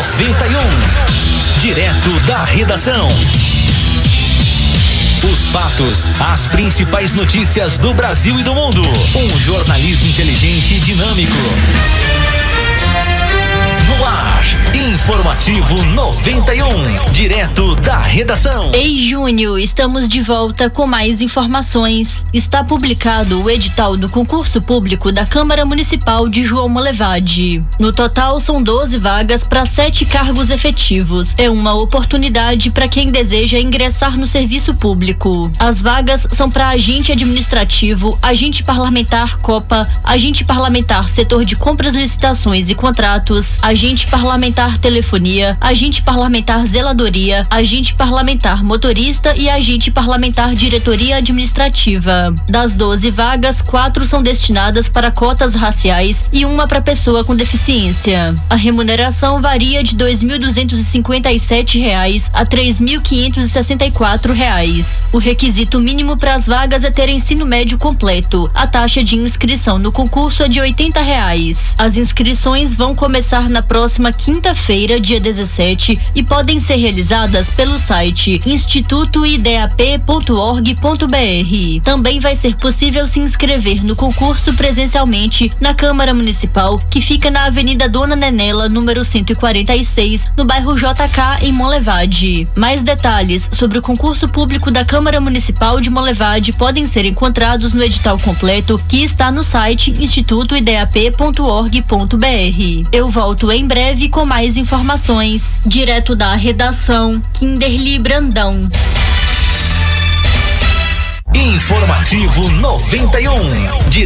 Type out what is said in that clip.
91. Direto da redação. Os fatos, as principais notícias do Brasil e do mundo. Um jornalismo inteligente e dinâmico. No ar, Informativo 91, direto da redação. Ei, Júnior, estamos de volta com mais informações. Está publicado o edital do concurso público da Câmara Municipal de João Molevade. No total, são 12 vagas para 7 cargos efetivos. É uma oportunidade para quem deseja ingressar no serviço público. As vagas são para agente administrativo, agente parlamentar Copa, agente parlamentar setor de compras, licitações e contratos, agente parlamentar telefonia, agente parlamentar zeladoria, agente parlamentar motorista e agente parlamentar diretoria administrativa. Das 12 vagas, 4 são destinadas para cotas raciais e uma para pessoa com deficiência. A remuneração varia de R$ 2.257 a R$ 3.564. O requisito mínimo para as vagas é ter ensino médio completo. A taxa de inscrição no concurso é de R$ 80. As inscrições vão começar na próxima quinta-feira, dia 17, e podem ser realizadas pelo site institutoidap.org.br. Também vai ser possível se inscrever no concurso presencialmente na Câmara Municipal, que fica na Avenida Dona Nenela, número 146, no bairro JK, em Molevade. Mais detalhes sobre o concurso público da Câmara Municipal de Molevade podem ser encontrados no edital completo, que está no site institutoidap.org.br. Eu volto em breve com mais informações. Direto da redação, Kinderly Brandão. Informativo 91.